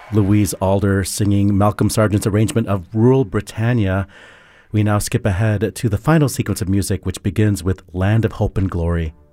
Louise Alder singing Malcolm Sargent's arrangement of Rural Britannia. We now skip ahead to the final sequence of music, which begins with Land of Hope and Glory.